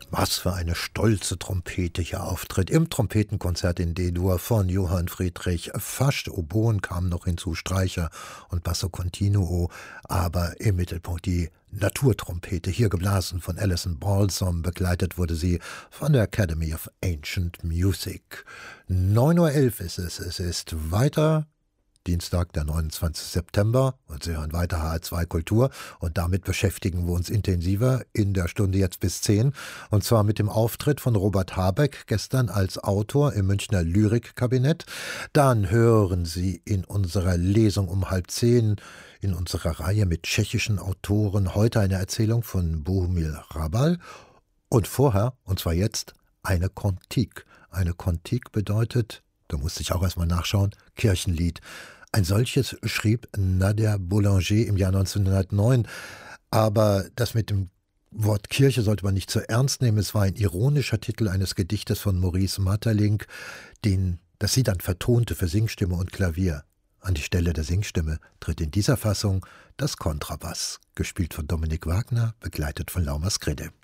Was für eine stolze Trompete hier auftritt. Im Trompetenkonzert in D-Dur von Johann Friedrich Fascht. Oboen kamen noch hinzu, Streicher und Basso Continuo, aber im Mittelpunkt die Naturtrompete, hier geblasen von Alison Balsom, begleitet wurde sie von der Academy of Ancient Music. 9:11 Uhr ist es. Es ist weiter Dienstag, der 29. September, und Sie hören weiter HR2 Kultur, und damit beschäftigen wir uns intensiver in der Stunde jetzt bis 10, und zwar mit dem Auftritt von Robert Habeck gestern als Autor im Münchner Lyrikkabinett. Dann hören Sie in unserer Lesung um 9:30 in unserer Reihe mit tschechischen Autoren heute eine Erzählung von Bohumil Hrabal und vorher, und zwar jetzt, eine Kontik. Eine Kontik bedeutet, da musste ich auch erstmal nachschauen, Kirchenlied. Ein solches schrieb Nadia Boulanger im Jahr 1909. Aber das mit dem Wort Kirche sollte man nicht zu ernst nehmen. Es war ein ironischer Titel eines Gedichtes von Maurice Maeterlinck, das sie dann vertonte für Singstimme und Klavier. An die Stelle der Singstimme tritt in dieser Fassung das Kontrabass, gespielt von Dominik Wagner, begleitet von Lauma Skridde.